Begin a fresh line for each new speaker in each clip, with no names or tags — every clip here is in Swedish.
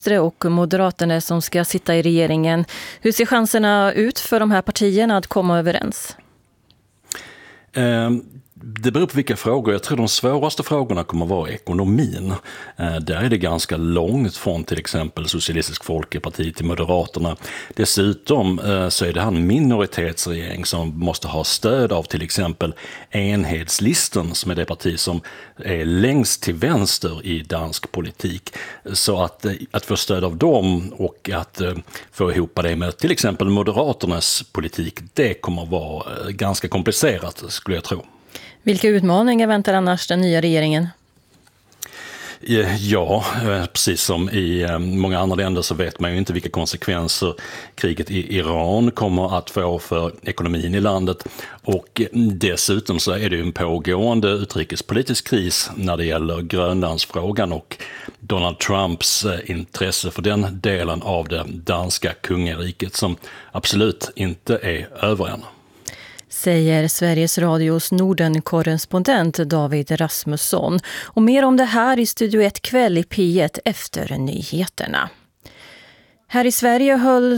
och Moderaterna som ska sitta i regeringen. Hur ser chanserna ut för de här partierna att komma överens?
Det beror på vilka frågor. Jag tror de svåraste frågorna kommer att vara ekonomin. Där är det ganska långt från till exempel Socialistisk Folkeparti till Moderaterna. Dessutom så är det en minoritetsregering som måste ha stöd av till exempel Enhedslisten, som är det parti som är längst till vänster i dansk politik. Så att få stöd av dem och att få ihop det med till exempel Moderaternas politik, det kommer att vara ganska komplicerat, skulle jag tro.
Vilka utmaningar väntar annars den nya regeringen?
Ja, precis som i många andra länder så vet man ju inte vilka konsekvenser kriget i Iran kommer att få för ekonomin i landet. Och dessutom så är det ju en pågående utrikespolitisk kris när det gäller Grönlandsfrågan och Donald Trumps intresse för den delen av det danska kungariket som absolut inte är över än.
Säger Sveriges Radios Norden-korrespondent David Rasmusson. Och mer om det här i Studio 1 kväll i P1 efter nyheterna. Här i Sverige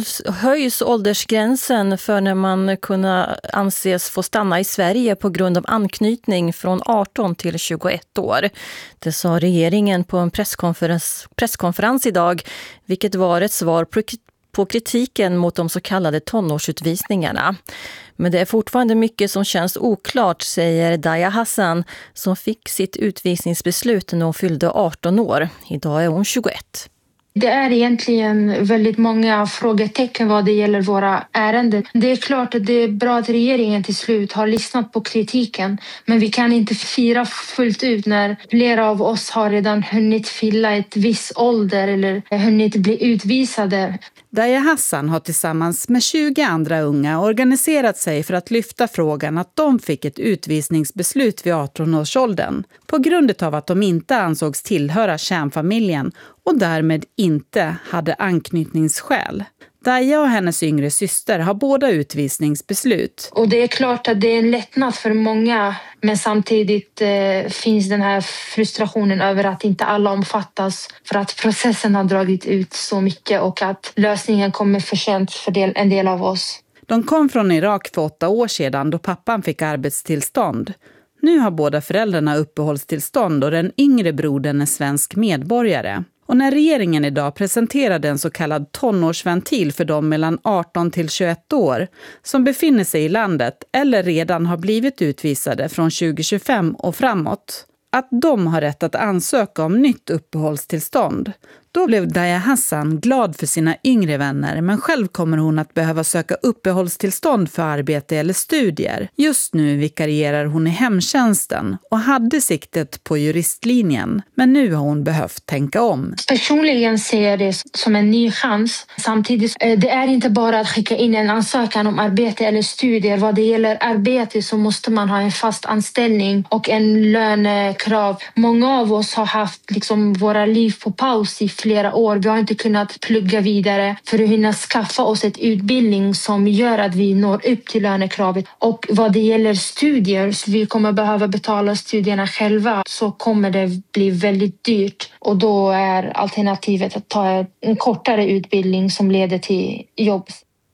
höjs åldersgränsen för när man kunna anses få stanna i Sverige på grund av anknytning från 18 till 21 år. Det sa regeringen på en presskonferens idag, vilket var ett svar på kritiken mot de så kallade tonårsutvisningarna. Men det är fortfarande mycket som känns oklart, säger Daya Hassan, som fick sitt utvisningsbeslut när hon fyllde 18 år. Idag är hon 21.
Det är egentligen väldigt många frågetecken vad det gäller våra ärenden. Det är klart att det är bra att regeringen till slut har lyssnat på kritiken. Men vi kan inte fira fullt ut när flera av oss har redan hunnit fylla ett viss ålder eller hunnit bli utvisade.
Daya Hassan har tillsammans med 20 andra unga organiserat sig för att lyfta frågan att de fick ett utvisningsbeslut vid 18-årsåldern på grund av att de inte ansågs tillhöra kärnfamiljen och därmed inte hade anknytningsskäl. Daya och hennes yngre syster har båda utvisningsbeslut.
Och det är klart att det är en lättnad för många, men samtidigt finns den här frustrationen över att inte alla omfattas för att processen har dragit ut så mycket och att lösningen kommer för sent för en del av oss.
De kom från Irak för 8 år sedan då pappan fick arbetstillstånd. Nu har båda föräldrarna uppehållstillstånd och den yngre brodern är svensk medborgare. Och när regeringen idag presenterade en så kallad tonårsventil för dem mellan 18 till 21 år som befinner sig i landet eller redan har blivit utvisade från 2025 och framåt, att de har rätt att ansöka om nytt uppehållstillstånd. Då blev Daya Hassan glad för sina yngre vänner, men själv kommer hon att behöva söka uppehållstillstånd för arbete eller studier. Just nu vikarierar hon i hemtjänsten och hade siktet på juristlinjen, men nu har hon behövt tänka om.
Personligen ser jag det som en ny chans. Samtidigt, det är inte bara att skicka in en ansökan om arbete eller studier. Vad det gäller arbete så måste man ha en fast anställning och en lönekrav. Många av oss har haft våra liv på paus i flera år. Vi har inte kunnat plugga vidare för att hinna skaffa oss ett utbildning som gör att vi når upp till lönekravet. Och vad det gäller studier, så vi kommer behöva betala studierna själva, så kommer det bli väldigt dyrt. Och då är alternativet att ta en kortare utbildning som leder till jobb.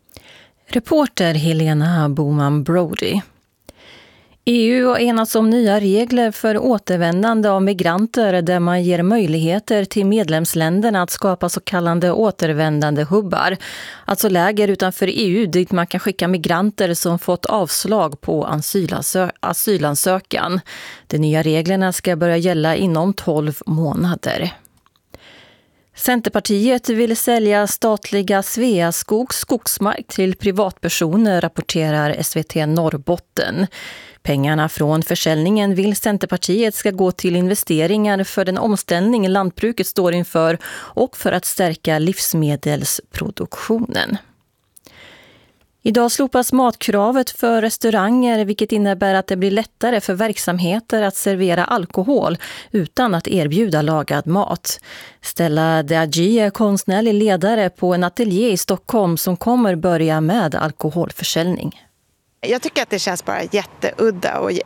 Reporter Helena Boman Brody. EU har enats om nya regler för återvändande av migranter där man ger möjligheter till medlemsländerna att skapa så kallade återvändande hubbar. Alltså läger utanför EU dit man kan skicka migranter som fått avslag på asylansökan. De nya reglerna ska börja gälla inom 12 månader. Centerpartiet vill sälja statliga Sveaskogs skogsmark till privatpersoner, rapporterar SVT Norrbotten. Pengarna från försäljningen vill Centerpartiet ska gå till investeringar för den omställning lantbruket står inför och för att stärka livsmedelsproduktionen. Idag slopas matkravet för restauranger, vilket innebär att det blir lättare för verksamheter att servera alkohol utan att erbjuda lagad mat. Stella Deagi är konstnärlig ledare på en ateljé i Stockholm som kommer börja med alkoholförsäljning.
Jag tycker att det känns bara jätteudda och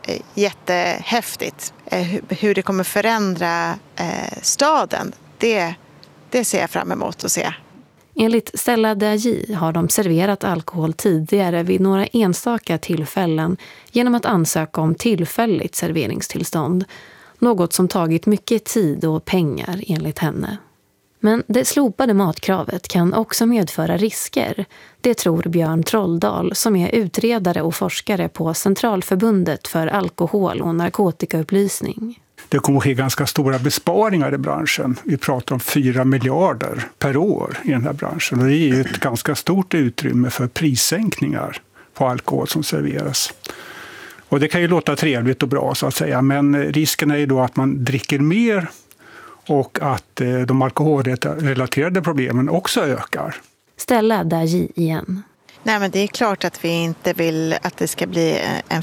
jättehäftigt. Hur det kommer förändra staden, det det ser jag fram emot att se.
Enligt Stella Daji har de serverat alkohol tidigare vid några enstaka tillfällen genom att ansöka om tillfälligt serveringstillstånd. Något som tagit mycket tid och pengar enligt henne. Men det slopade matkravet kan också medföra risker. Det tror Björn Trolldal som är utredare och forskare på Centralförbundet för alkohol- och narkotikaupplysning.
Det kommer att ske ganska stora besparingar i branschen. Vi pratar om 4 miljarder per år i den här branschen. Och det är ju ett ganska stort utrymme för prissänkningar på alkohol som serveras. Och det kan ju låta trevligt och bra så att säga, men risken är ju då att man dricker mer och att de alkoholrelaterade problemen också ökar.
Stella Daji igen.
Nej, men det är klart att vi inte vill att det ska bli en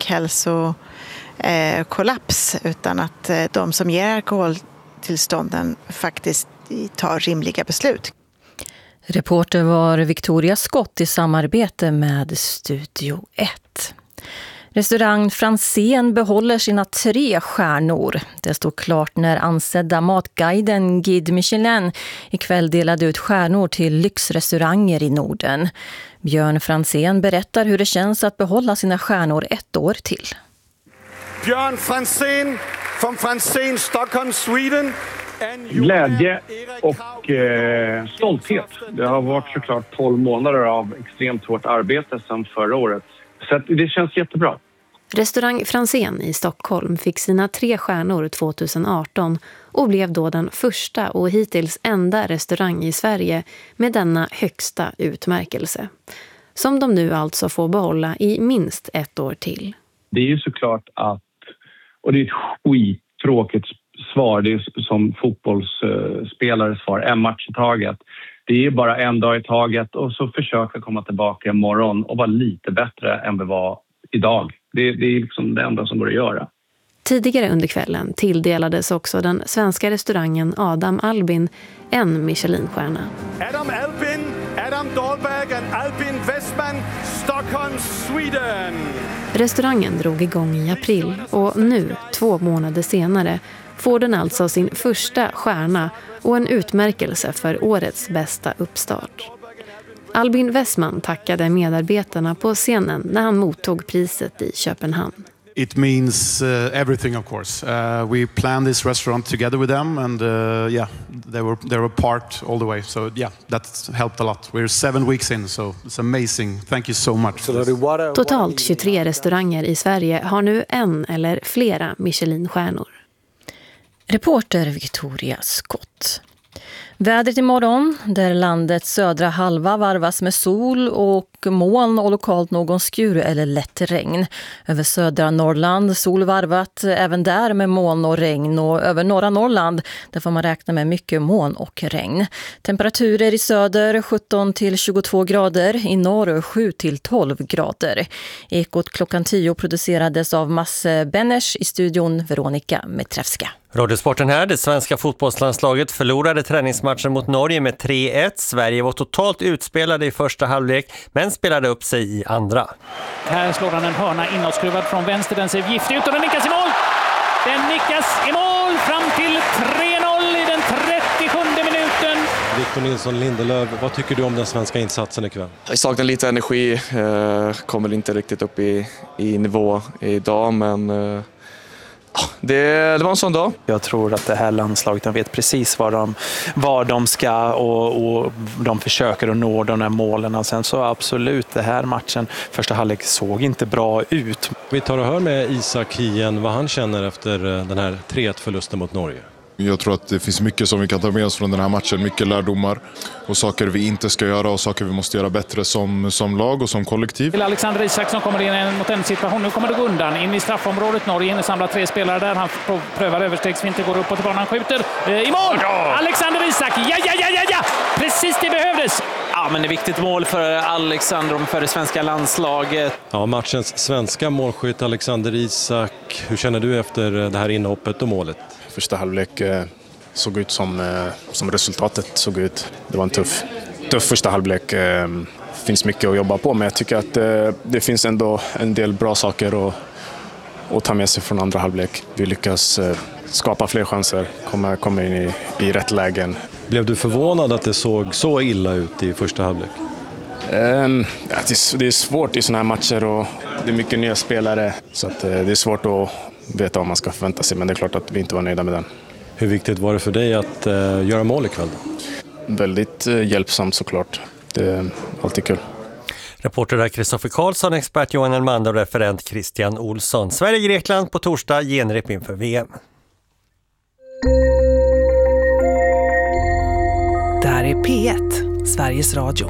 folkhälsokollaps, utan att de som ger alkoholtillstånden faktiskt tar rimliga beslut.
Reporter var Victoria Skott i samarbete med Studio 1. Restaurang Franzén behåller sina 3 stjärnor. Det står klart när ansedda matguiden Guide Michelin ikväll delade ut stjärnor till lyxrestauranger i Norden. Björn Franzén berättar hur det känns att behålla sina stjärnor 1 år till.
Björn Franzén från Franzén, Stockholm, Sweden.
Glädje och stolthet. Det har varit såklart 12 månader av extremt hårt arbete sedan förra året. Så det känns jättebra.
Restaurang Franzén i Stockholm fick sina 3 stjärnor 2018 och blev då den första och hittills enda restaurang i Sverige med denna högsta utmärkelse. Som de nu alltså får behålla i minst 1 år till.
Det är ju såklart att, och det är ett skittråkigt svar, det är som fotbollsspelares svar, en match i taget. Det är bara en dag i taget och så försöka komma tillbaka imorgon och vara lite bättre än vi var idag. Det är liksom det enda som går att göra.
Tidigare under kvällen tilldelades också den svenska restaurangen Adam Albin en Michelinstjärna.
Adam Dahlberg och Albin Westman, Stockholm, Sweden.
Restaurangen drog igång i april och nu, 2 månader senare, får den alltså sin första stjärna och en utmärkelse för årets bästa uppstart. Albin Westman tackade medarbetarna på scenen när han mottog priset i Köpenhamn.
It means everything, of course. We planned this restaurant together with them, and they were part all the way. So that's helped a lot. We're 7 weeks in, so it's amazing. Thank you so much.
Totalt 23 restauranger i Sverige har nu 1 eller flera Michelinstjärnor.
Reporter Victoria Skott. Vädret imorgon, där landets södra halva varvas med sol och moln och lokalt någon skur eller lätt regn. Över södra Norrland solvarvat även där med moln och regn, och över norra Norrland där får man räkna med mycket moln och regn. Temperaturer i söder 17 till 22 grader, i norr 7 till 12 grader. Ekot klockan 10 producerades av Masse Benners, i studion Veronica Metrevska.
Radiosporten här. Det svenska fotbollslandslaget förlorade träningsmatchen mot Norge med 3-1. Sverige var totalt utspelade i första halvlek men spelade upp sig i andra.
Här slår han en hörna inåtskruvad från vänster. Den ser giftig ut och den nickas i mål! Den nickas i mål fram till 3-0 i den 37 minuten.
Victor Nilsson Lindelöf, vad tycker du om den svenska insatsen ikväll?
Jag saknar lite energi. Kommer inte riktigt upp i nivå idag, men... Det var en sån dag.
Jag tror att det här landslaget, de vet precis var de ska och de försöker att nå de här målen. Och sen så absolut, det här matchen, första halvlek såg inte bra ut.
Vi tar och hör med Isak Hien vad han känner efter den här 3-1-förlusten mot Norge.
Jag tror att det finns mycket som vi kan ta med oss från den här matchen, mycket lärdomar och saker vi inte ska göra och saker vi måste göra bättre som lag och som kollektiv.
Alexander Isak som kommer in mot en situation, nu kommer det gå undan in i straffområdet. Norge samlar 3 spelare där, han prövar överstegsfinter, går upp på banan, skjuter i mål! Alexander Isak, ja! Precis det behövdes!
Ja, men det är viktigt mål för Alexander och för det svenska landslaget.
Ja, matchens svenska målskytt Alexander Isak, hur känner du efter det här inhoppet och målet?
Första halvlek såg ut som resultatet såg ut. Det var en tuff första halvlek. Det finns mycket att jobba på, men jag tycker att det finns ändå en del bra saker att ta med sig från andra halvlek. Vi lyckas skapa fler chanser, komma in i rätt lägen.
Blev du förvånad att det såg så illa ut i första halvlek?
Det är svårt i såna här matcher och det är mycket nya spelare så att det är svårt att veta vad man ska förvänta sig, men det är klart att vi inte var nöjda med den.
Hur viktigt var det för dig att göra mål ikväll?
Väldigt hjälpsamt såklart. Det är alltid kul.
Reporter är Kristoffer Karlsson, expert Johan Elmander och referent Christian Olsson. Sverige-Grekland på torsdag, genrep inför VM.
Det här är P1, Sveriges Radio.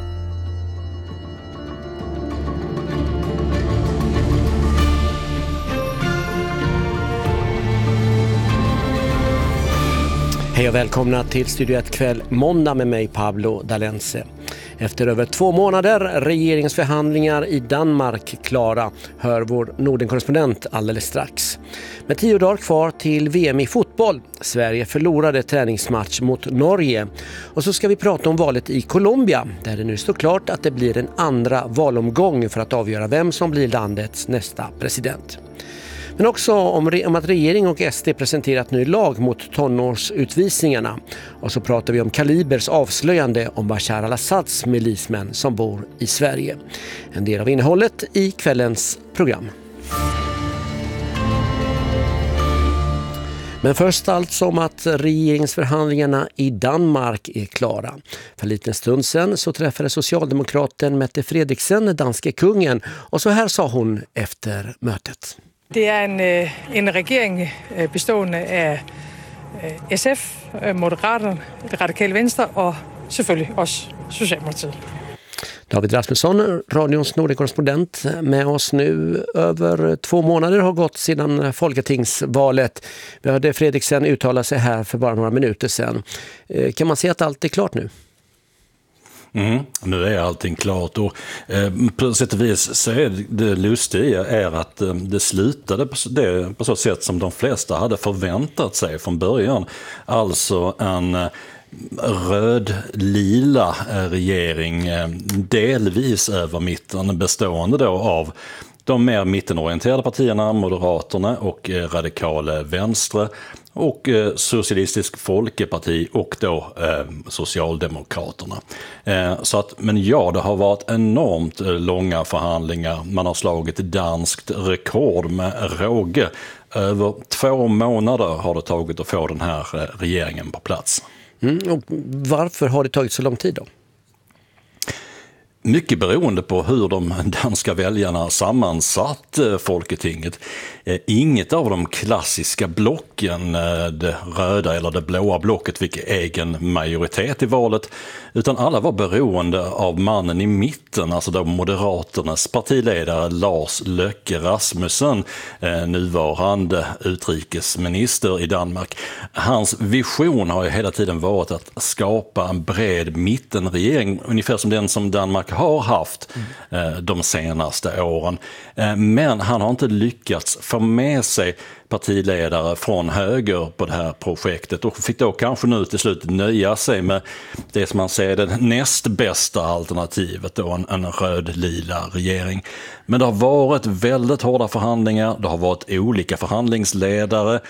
Hej och välkomna till Studio 1 kväll måndag med mig Pablo Dalense. Efter över 2 månader regeringsförhandlingar i Danmark klara, hör vår Nordenkorrespondent alldeles strax. Med 10 dagar kvar till VM i fotboll. Sverige förlorade träningsmatch mot Norge. Och så ska vi prata om valet i Colombia, där det nu står klart att det blir en andra valomgång för att avgöra vem som blir landets nästa president. Men också om att regering och SD presenterat ny lag mot tonårsutvisningarna. Och så pratar vi om Kalibers avslöjande om Bashar al-Assads milismän som bor i Sverige. En del av innehållet i kvällens program. Men först alltså om att regeringsförhandlingarna i Danmark är klara. För en liten stund sedan så träffade socialdemokraten Mette Frederiksen danske kungen och så här sa hon efter mötet.
Det är en regering bestående av SF, Moderaterna, det radikala vänster och selvfølgelig oss Socialdemokratiet.
David Rasmusson, radions Nordenkorrespondent, med oss nu. Över 2 månader har gått sedan Folketingsvalet. Vi hörde Frederiksen uttala sig här för bara några minuter sedan. Kan man säga att allt är klart nu?
Nu är allting klart och på sätt och vis så är det lustiga är att det slutade på så sätt som de flesta hade förväntat sig från början. Alltså en röd-lila regering delvis över mitten, bestående då av de mer mittenorienterade partierna, Moderaterna och radikala vänstre och Socialistisk Folkeparti och då Socialdemokraterna. Så att, men ja, det har varit enormt långa förhandlingar. Man har slagit danskt rekord med råge. Över 2 månader har det tagit att få den här regeringen på plats.
Och varför har det tagit så lång tid då?
Mycket beroende på hur de danska väljarna sammansatt Folketinget. Inget av de klassiska blocken, det röda eller det blåa blocket, fick egen majoritet i valet, utan alla var beroende av mannen i mitten, alltså då Moderaternas partiledare Lars Løkke Rasmussen, nuvarande utrikesminister i Danmark. Hans vision har ju hela tiden varit att skapa en bred mittenregering, ungefär som den som Danmark har haft de senaste åren. Men han har inte lyckats få med sig partiledare från höger på det här projektet och fick då kanske nu till slut nöja sig med det som man säger det näst bästa alternativet då, en röd-lila regering. Men det har varit väldigt hårda förhandlingar, det har varit olika förhandlingsledare,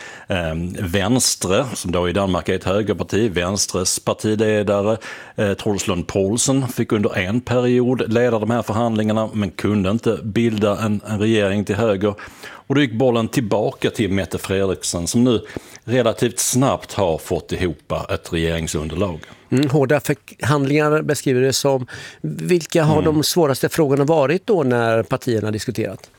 Venstre, som då i Danmark är ett högerparti, Venstres partiledare Troels Lund Poulsen fick under en period leda de här förhandlingarna men kunde inte bilda en regering till höger. Och då gick bollen tillbaka till Mette Frederiksen som nu relativt snabbt har fått ihop ett regeringsunderlag.
Hårda förhandlingar beskriver det som. Vilka har de svåraste frågorna varit då när partierna diskuterat?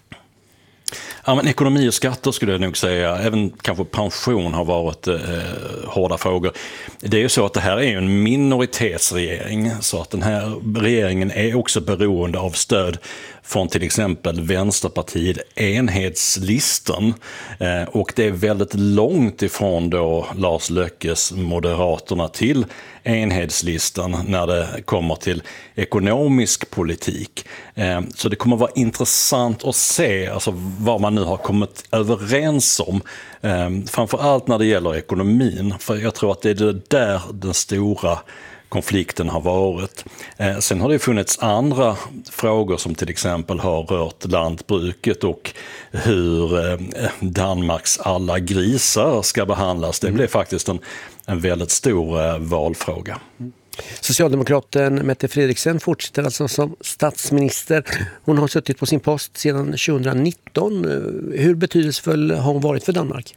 Ja, men ekonomi och skatter skulle jag nog säga, även kanske pension har varit hårda frågor. Det är ju så att det här är en minoritetsregering, så att den här regeringen är också beroende av stöd från till exempel Vänsterpartiet Enhetslistan, och det är väldigt långt ifrån då Lars Løkkes Moderaterna till Enhetslistan när det kommer till ekonomisk politik. Så det kommer vara intressant att se alltså vad man nu har kommit överens om, framförallt när det gäller ekonomin, för jag tror att det är det där den stora konflikten har varit. Sen har det funnits andra frågor som till exempel har rört lantbruket och hur Danmarks alla grisar ska behandlas. Det blev faktiskt en väldigt stor valfråga.
Socialdemokraten Mette Frederiksen fortsätter alltså som statsminister. Hon har suttit på sin post sedan 2019. Hur betydelsefull har hon varit för Danmark?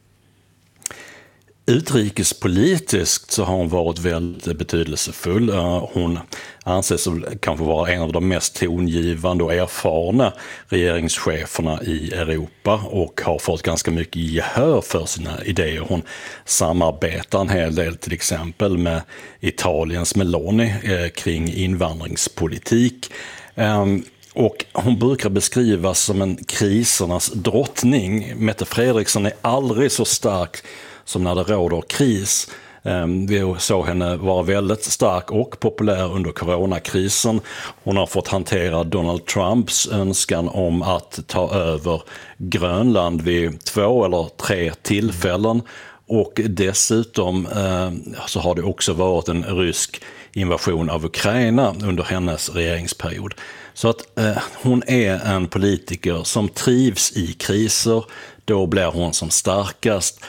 Utrikespolitiskt så har hon varit väldigt betydelsefull. Hon anses kanske vara en av de mest tongivande och erfarna regeringscheferna i Europa och har fått ganska mycket gehör för sina idéer. Hon samarbetar en hel del till exempel med Italiens Meloni kring invandringspolitik. Och hon brukar beskrivas som en krisernas drottning. Mette Frederiksen är aldrig så stark som när det råder kris. Vi såg henne vara väldigt stark och populär under coronakrisen. Hon har fått hantera Donald Trumps önskan om att ta över Grönland vid 2 eller 3 tillfällen. Och dessutom så har det också varit en rysk invasion av Ukraina under hennes regeringsperiod. Så att hon är en politiker som trivs i kriser, då blir hon som starkast.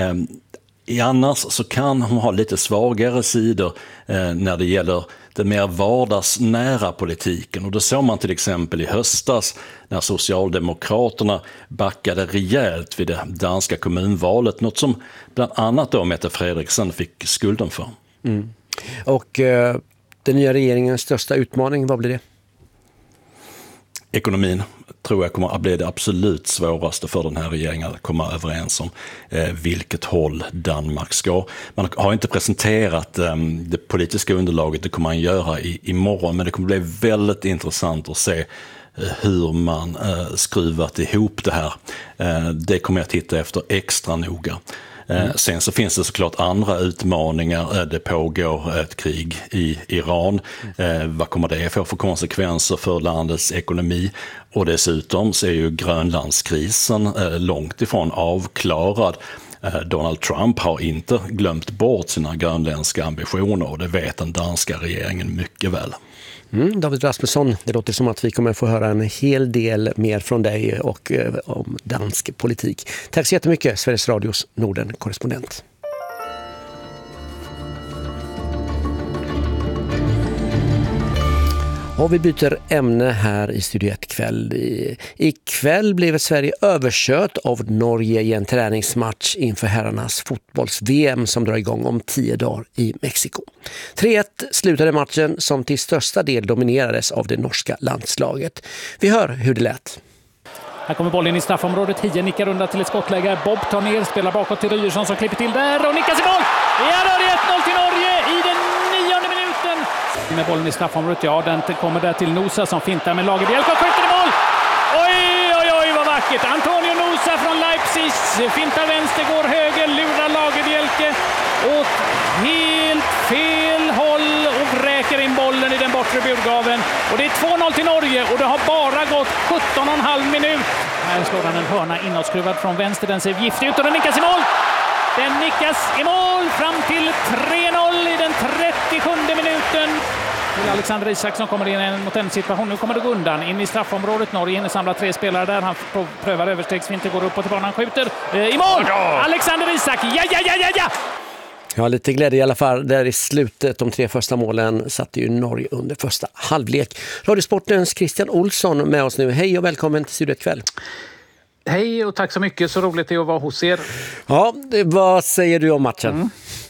Annars så kan hon ha lite svagare sidor när det gäller den mer vardagsnära politiken. Och det såg man till exempel i höstas när Socialdemokraterna backade rejält vid det danska kommunvalet. Något som bland annat då Mette Frederiksen fick skulden för.
Mm. Och den nya regeringens största utmaning, vad blir det?
Ekonomin tror jag kommer att bli det absolut svåraste för den här regeringen att komma överens om vilket håll Danmark ska. Man har inte presenterat det politiska underlaget, det kommer man göra imorgon, men det kommer bli väldigt intressant att se hur man skruvat ihop det här. Det kommer jag titta efter extra noga. Sen så finns det såklart andra utmaningar. Det pågår ett krig i Iran. Vad kommer det få för konsekvenser för landets ekonomi? Och dessutom så är ju Grönlandskrisen långt ifrån avklarad. Donald Trump har inte glömt bort sina grönländska ambitioner och det vet den danska regeringen mycket väl.
David Rasmusson, det låter som att vi kommer få höra en hel del mer från dig och om dansk politik. Tack så jättemycket, Sveriges Radios Norden-korrespondent. Och vi byter ämne här i Studio 1 kväll. Ikväll blev Sverige överkört av Norge i en träningsmatch inför herrarnas fotbolls-VM som drar igång om 10 dagar i Mexiko. 3-1 slutade matchen som till största del dominerades av det norska landslaget. Vi hör hur det lät.
Här kommer bollen i straffområdet. Hie nickar undan till ett skottläge. Bob tar ner, spelar bakåt till Ryerson som klipper till där och nickas i mål. Ja, då är det 1-0 till Norge i den 9:e minuten. Med bollen i straffområdet, ja, den kommer där till Nosa som fintar med Lagerbielke och skjuter i mål. Oj, oj, oj, vad vackert. Antonio Nosa från Leipzig fintar vänster, går höger, lurar Lagerbielke åt helt fel håll och vräker in bollen i den bortre burgaven. Och det är 2-0 till Norge och det har bara gått 17,5 minut. Här slår han en hörna inåtskruvad från vänster, den ser giftig ut och den nickas i mål. Den nickas i mål fram till 3-0 i den 37:e minuten. Alexander Isak som kommer in mot en situation. Nu kommer det gå undan in i straffområdet. Norge hinner samla 3 spelare där. Han prövar överstegsfinter, går upp och tillbaka. Han skjuter i mål! Alexander Isak, ja!
Ja, lite glädje i alla fall. Där i slutet, de 3 första målen, satte ju Norge under första halvlek. Radiosportens Christian Olsson med oss nu. Hej och välkommen till Studio 1 kväll.
Hej och tack så mycket, så roligt det är att vara hos er.
Ja, vad säger du om matchen?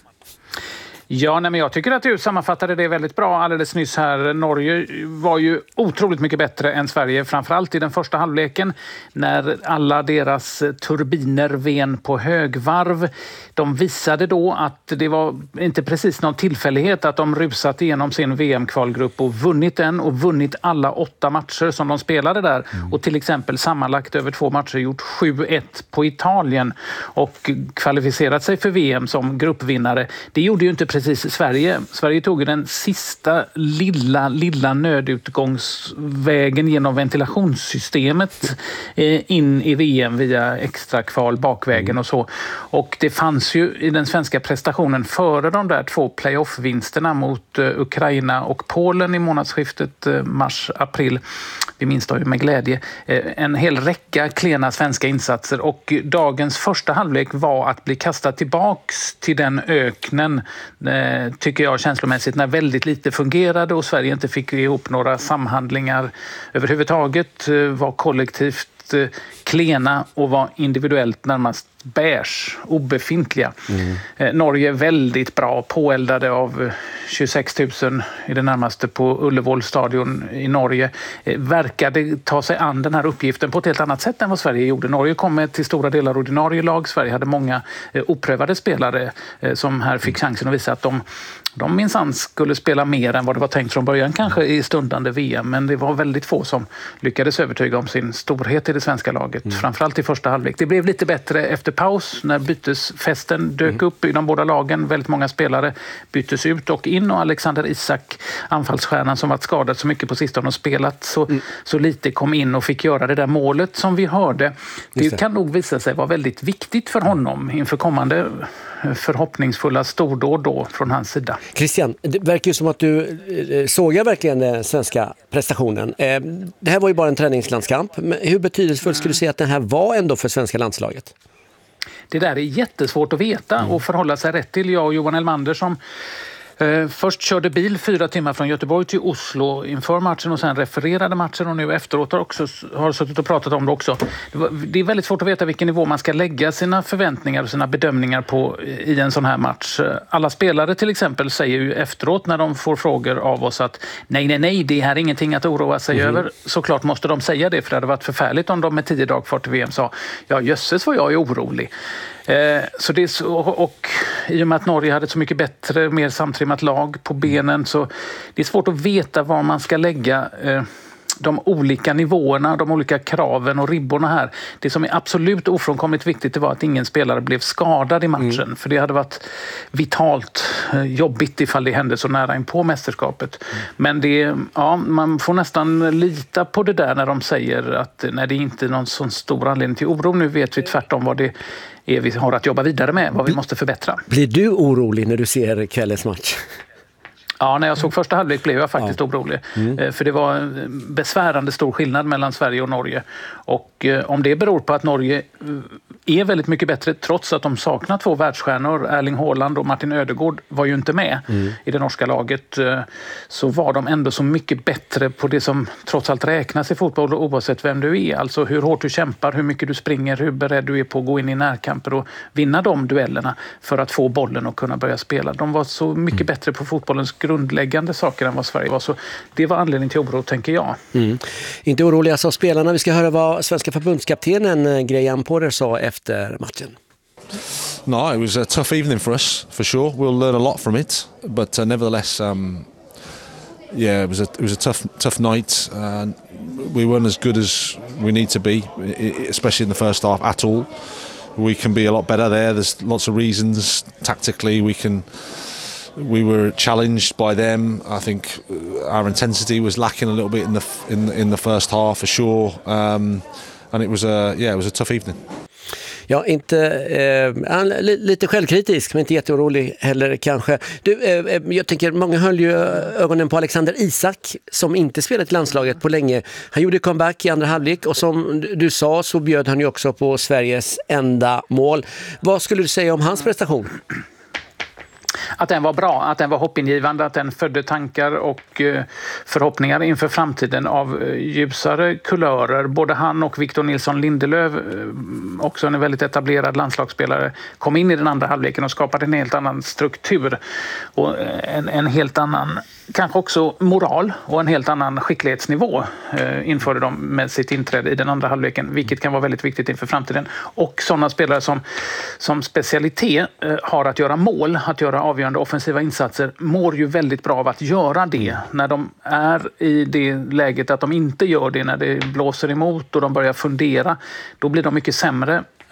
Ja, men jag tycker att du sammanfattade det väldigt bra alldeles nyss här. Norge var ju otroligt mycket bättre än Sverige, framförallt i den första halvleken när alla deras turbiner ven på högvarv. De visade då att det var inte precis någon tillfällighet att de rusat igenom sin VM-kvalgrupp och vunnit den och vunnit alla 8 matcher som de spelade där. Och till exempel sammanlagt över 2 matcher gjort 7-1 på Italien och kvalificerat sig för VM som gruppvinnare. Det gjorde ju inte precis precis Sverige tog den sista lilla nödutgångsvägen genom ventilationssystemet in i VM via extra kval bakvägen och så. Och det fanns ju i den svenska prestationen före de där 2 playoff-vinsterna mot Ukraina och Polen i månadsskiftet mars-april, vi minns då ju med glädje, en hel räcka klena svenska insatser, och dagens första halvlek var att bli kastad tillbaks till den öknen, tycker jag känslomässigt, när väldigt lite fungerade och Sverige inte fick ihop några samhandlingar överhuvudtaget, var kollektivt klena och var individuellt närmast beige, obefintliga. Norge väldigt bra, påeldade av 26 000 i det närmaste på Ullevål stadion i Norge, verkade ta sig an den här uppgiften på ett helt annat sätt än vad Sverige gjorde. Norge kom med till stora delar ordinarie lag. Sverige hade många oprövade spelare som här fick chansen att visa att de minsann skulle spela mer än vad det var tänkt från början, kanske i stundande VM, men det var väldigt få som lyckades övertyga om sin storhet i det svenska laget, framförallt i första halvlek. Det blev lite bättre efter paus när bytesfesten dök upp i de båda lagen. Väldigt många spelare byttes ut och in, och Alexander Isak, anfallsstjärnan som varit skadad så mycket på sistone och spelat så lite, kom in och fick göra det där målet som vi hörde. Det kan nog visa sig vara väldigt viktigt för honom inför kommande förhoppningsfulla stordåd då från hans sida.
Christian, det verkar ju som att du sågar verkligen den svenska prestationen. Det här var ju bara en träningslandskamp, men hur betydelsefullt skulle du säga att den här var ändå för svenska landslaget?
Det där är jättesvårt att veta och förhålla sig rätt till. Jag och Johan Elmander som först körde bil 4 timmar från Göteborg till Oslo inför matchen och sen refererade matchen, och nu efteråt har suttit och pratat om det också. Det är väldigt svårt att veta vilken nivå man ska lägga sina förväntningar och sina bedömningar på i en sån här match. Alla spelare till exempel säger ju efteråt när de får frågor av oss att nej, det här är ingenting att oroa sig över. Såklart måste de säga det, för det hade varit förfärligt om de med 10 dagar kvar till VM sa ja, jösses vad jag är orolig. Så det är så, och i och med att Norge hade ett så mycket bättre, mer samtrimmat lag på benen, så det är svårt att veta var man ska lägga de olika nivåerna, de olika kraven och ribborna här. Det som är absolut ofrånkomligt viktigt, det var att ingen spelare blev skadad i matchen, för det hade varit vitalt jobbigt ifall det hände så nära in på mästerskapet. Men man får nästan lita på det där när de säger att nej, det är inte någon sån stor anledning till oro. Nu vet vi tvärtom vad det är vi har att jobba vidare med, vad vi måste förbättra.
Blir du orolig när du ser kvällens match?
Ja, när jag såg första halvlek blev jag faktiskt orolig. För det var en besvärande stor skillnad mellan Sverige och Norge. Och om det beror på att Norge är väldigt mycket bättre trots att de saknar 2 världsstjärnor, Erling Haaland och Martin Ödegaard var ju inte med i det norska laget, så var de ändå så mycket bättre på det som trots allt räknas i fotboll oavsett vem du är. Alltså hur hårt du kämpar, hur mycket du springer, hur beredd du är på att gå in i närkamper och vinna de duellerna för att få bollen och kunna börja spela. De var så mycket bättre på fotbollens grundläggande saker än vad Sverige var. Så det var anledning till oro, tänker jag.
Inte oroliga av spelarna. Vi ska höra vad svenska förbundskaptenen Graham Potter sa efter matchen.
No, it was a tough evening for us, for sure. We'll learn a lot from it, but nevertheless, it was a tough night. We weren't as good as we need to be, especially in the first half at all. We can be a lot better there. There's lots of reasons tactically we were challenged by them. I think our intensity was lacking a little bit in the first half for sure, and it was a tough evening.
Ja, lite självkritisk, men inte jätteorolig heller kanske. Jag tänker, många höll ju ögonen på Alexander Isak som inte spelat i landslaget på länge. Han gjorde comeback i andra halvlek och som du sa så bjöd han ju också på Sveriges enda mål. Vad skulle du säga om hans prestation?
Att den var bra, att den var hoppingivande, att den födde tankar och förhoppningar inför framtiden av ljusare kulörer. Både han och Victor Nilsson Lindelöf, också en väldigt etablerad landslagsspelare, kom in i den andra halvleken och skapade en helt annan struktur och en helt annan, kanske också moral och en helt annan skicklighetsnivå införde de med sitt inträde i den andra halvleken, vilket kan vara väldigt viktigt inför framtiden. Och sådana spelare som specialitet har att göra mål, att göra avgörande offensiva insatser, mår ju väldigt bra av att göra det. När de är i det läget att de inte gör det, när det blåser emot och de börjar fundera, då blir de mycket sämre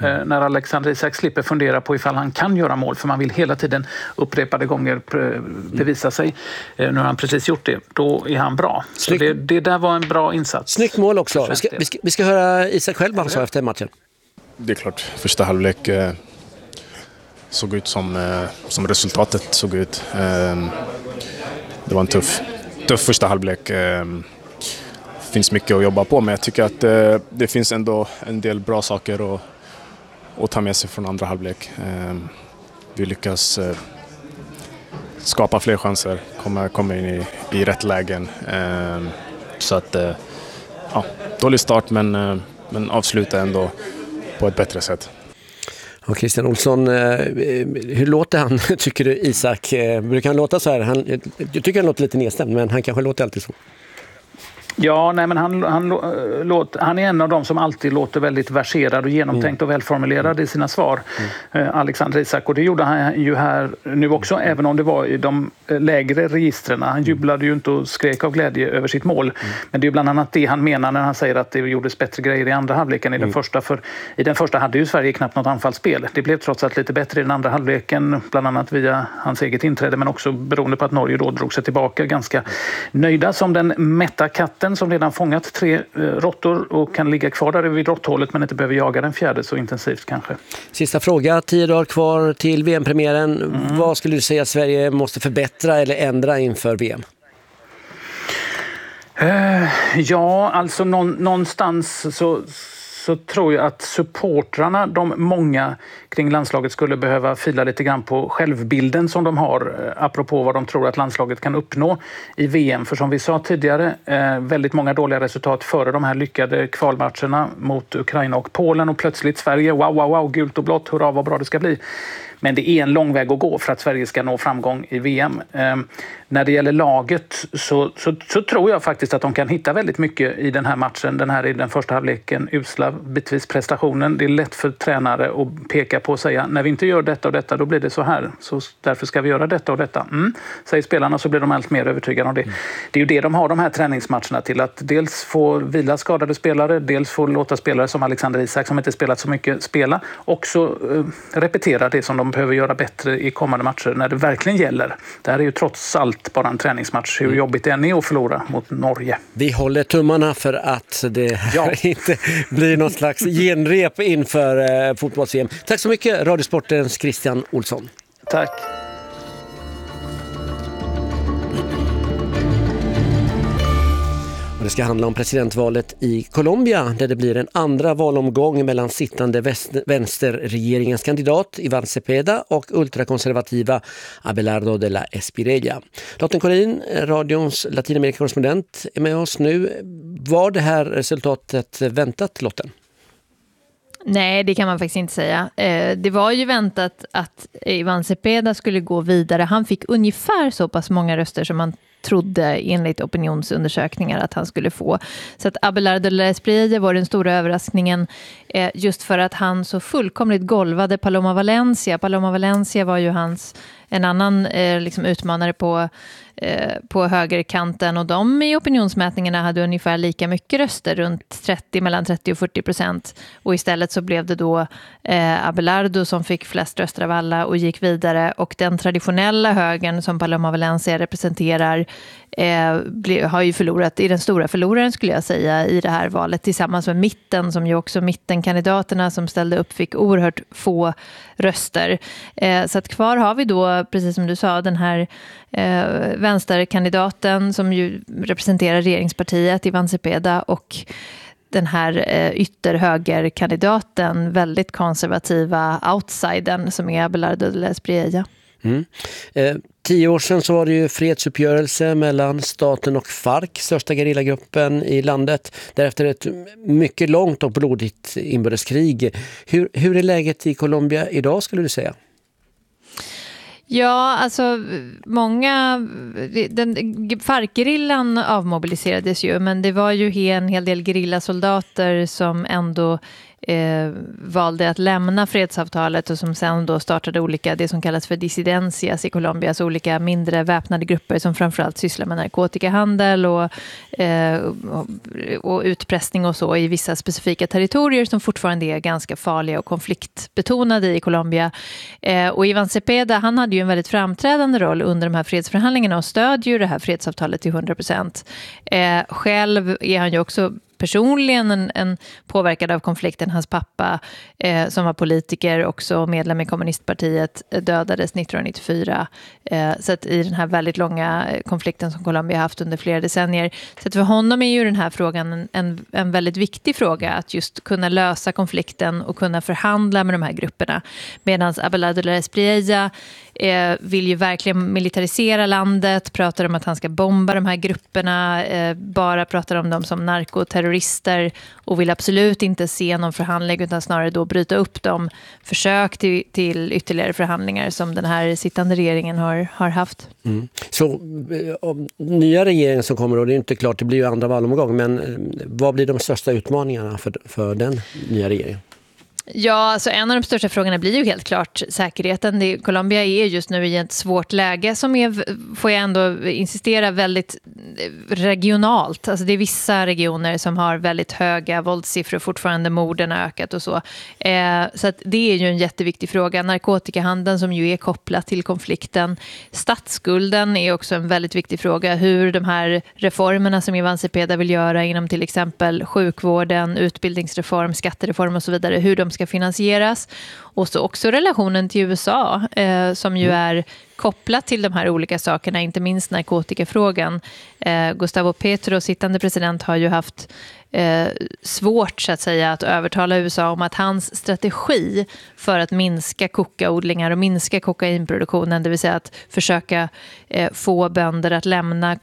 när Alexander Isak slipper fundera på ifall han kan göra mål, för man vill hela tiden upprepade gånger bevisa sig. Nu har han precis gjort det, då är han bra. Så det där var en bra insats.
Snyggt mål också. Vi ska höra Isak själv vad han sa efter matchen.
Det är klart, första halvlek såg ut som resultatet såg ut. Det var en tuff första halvlek. Det finns mycket att jobba på, men jag tycker att det finns ändå en del bra saker att ta med sig från andra halvlek. Vi lyckas skapa fler chanser, komma in i rätt lägen. Så att, dålig start, men avsluta ändå på ett bättre sätt.
Och Christian Olsson, hur låter han, tycker du, Isak? Brukar han låta så här? Jag tycker han låter lite nedstämd, men han kanske låter alltid så.
Ja, nej, men han är en av dem som alltid låter väldigt verserad och genomtänkt och välformulerad i sina svar. Alexander Isak, och det gjorde han ju här nu också, även om det var i de lägre registren. Han jublade ju inte och skrek av glädje över sitt mål. Men det är ju bland annat det han menar när han säger att det gjordes bättre grejer i andra halvleken i den första. För i den första hade ju Sverige knappt något anfallsspel. Det blev trots allt lite bättre i den andra halvleken, bland annat via hans eget inträde, men också beroende på att Norge då drog sig tillbaka ganska nöjda som den mätta katten som redan fångat 3 råttor och kan ligga kvar där vid råtthålet men inte behöver jaga den fjärde så intensivt kanske.
Sista fråga, 10 dagar kvar till VM-premiären. Vad skulle du säga att Sverige måste förbättra eller ändra inför VM?
Ja, alltså någonstans så tror jag att supportrarna, de många kring landslaget, skulle behöva fila lite grann på självbilden som de har, apropå vad de tror att landslaget kan uppnå i VM. För som vi sa tidigare, väldigt många dåliga resultat före de här lyckade kvalmatcherna mot Ukraina och Polen, och plötsligt Sverige, wow, gult och blått, hurra vad bra det ska bli. Men det är en lång väg att gå för att Sverige ska nå framgång i VM. När det gäller laget så tror jag faktiskt att de kan hitta väldigt mycket i den här matchen. Den här i den första halvleken, usla bitvis prestationen. Det är lätt för tränare att peka på och säga, när vi inte gör detta och detta, då blir det så här. Så därför ska vi göra detta och detta. Säger spelarna, så blir de allt mer övertygade om det. Det är ju det de har de här träningsmatcherna till, att dels få vila skadade spelare, dels få låta spelare som Alexander Isak, som inte spelat så mycket, spela. Och så repetera det som de behöver göra bättre i kommande matcher när det verkligen gäller. Det här är ju trots allt bara en träningsmatch, hur jobbigt det än är att förlora mot Norge.
Vi håller tummarna för att det inte blir något slags genrep inför fotbolls-VM. Tack så mycket, Radiosportens Christian Olsson.
Tack.
Det ska handla om presidentvalet i Colombia, där det blir en andra valomgång mellan sittande vänsterregeringens kandidat Iván Cepeda och ultrakonservativa Abelardo de la Espriella. Lotten Collin, radions Latinamerika-korrespondent, är med oss nu. Var det här resultatet väntat, Lotten?
Nej, det kan man faktiskt inte säga. Det var ju väntat att Iván Cepeda skulle gå vidare. Han fick ungefär så pass många röster som man trodde enligt opinionsundersökningar att han skulle få. Så att Abelardo de la Espriella var den stora överraskningen, just för att han så fullkomligt golvade Paloma Valencia. Paloma Valencia var ju en annan liksom utmanare på högerkanten, och de i opinionsmätningarna hade ungefär lika mycket röster, runt mellan 30 och 40%, och istället så blev det då Abelardo som fick flest röster av alla och gick vidare, och den traditionella högern som Paloma Valencia representerar har ju förlorat, i den stora förloraren skulle jag säga i det här valet, tillsammans med mitten, som ju också mittenkandidaterna som ställde upp fick oerhört få röster. Så att kvar har vi då, precis som du sa, den här vänsterkandidaten som ju representerar regeringspartiet, Iván Cepeda, och den här ytterhögerkandidaten, väldigt konservativa outsidern som är Abelardo de la Espriella.
10 år sedan så var det ju fredsuppgörelse mellan staten och FARC, största gerillagruppen i landet. Därefter ett mycket långt och blodigt inbördeskrig. Hur är läget i Colombia idag, skulle du säga?
Ja, alltså FARC-gerillan avmobiliserades ju, men det var ju en hel del gerillasoldater som ändå valde att lämna fredsavtalet och som sen då startade olika, det som kallas för dissidencias i Colombia, alltså olika mindre väpnade grupper som framförallt sysslar med narkotikahandel och utpressning och så i vissa specifika territorier som fortfarande är ganska farliga och konfliktbetonade i Colombia. Och Iván Cepeda, han hade ju en väldigt framträdande roll under de här fredsförhandlingarna och stödjer ju det här fredsavtalet till 100%. Själv är han ju också personligen en påverkad av konflikten. Hans pappa som var politiker, också medlem i kommunistpartiet, dödades 1994. Så att i den här väldigt långa konflikten som Colombia haft under flera decennier. Så att för honom är ju den här frågan en väldigt viktig fråga, att just kunna lösa konflikten och kunna förhandla med de här grupperna. Medan Abelardo de la Espriella vill ju verkligen militarisera landet, pratar om att han ska bomba de här grupperna, bara pratar om dem som narkoterrorister och vill absolut inte se någon förhandling utan snarare då bryta upp de försök till ytterligare förhandlingar som den här sittande regeringen har haft. Mm.
Så nya regeringen som kommer, och det är inte klart, det blir ju andra valomgång, men vad blir de största utmaningarna för den nya regeringen?
Ja, alltså en av de största frågorna blir ju helt klart säkerheten. Colombia är just nu i ett svårt läge som är, får jag ändå insistera, väldigt regionalt. Alltså det är vissa regioner som har väldigt höga våldssiffror, fortfarande morden har ökat och så. Så att det är ju en jätteviktig fråga. Narkotikahandeln som ju är kopplat till konflikten. Statsskulden är också en väldigt viktig fråga. Hur de här reformerna som Iván Cepeda vill göra inom till exempel sjukvården, utbildningsreform, skattereform och så vidare, hur de ska finansieras. Och så också relationen till USA som ju är kopplat till de här olika sakerna, inte minst narkotikafrågan. Gustavo Petro, sittande president, har ju haft svårt så att säga att övertala USA om att hans strategi för att minska kokaodlingar och minska kokainproduktionen, det vill säga att försöka få bönder att lämna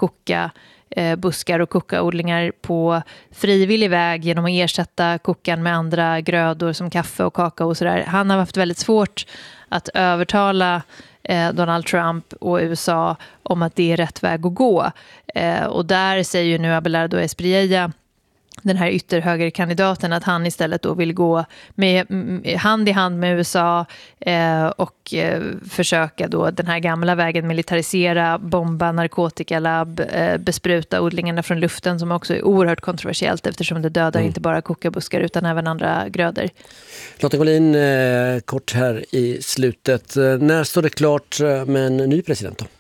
buskar och kokaodlingar på frivillig väg genom att ersätta kokan med andra grödor som kaffe och kakao och sådär. Han har haft väldigt svårt att övertala Donald Trump och USA om att det är rätt väg att gå. Och där säger ju nu Abelardo Espriella, den här ytterhögerkandidaten, att han istället då vill gå med hand i hand med USA och försöka då den här gamla vägen militarisera, bomba narkotikalabb, bespruta odlingarna från luften, som också är oerhört kontroversiellt eftersom det dödar inte bara kokabuskar utan även andra grödor.
Lotta Collin, kort här i slutet. När står det klart med en ny president då?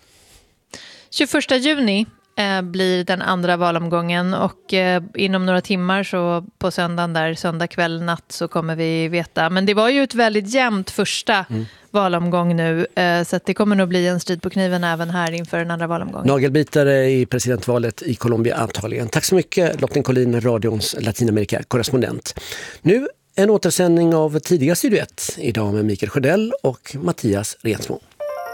21 juni blir den andra valomgången och inom några timmar, så på söndag kväll natt, så kommer vi veta. Men det var ju ett väldigt jämnt första valomgång nu, så att det kommer nog bli en strid på kniven även här inför den andra valomgången.
Nagelbitare i presidentvalet i Colombia antagligen. Tack så mycket, Lotta Collin, radions Latinamerika-korrespondent. Nu en återsändning av tidiga Studio 1, idag med Mikael Sjödell och Mattias Rensmo.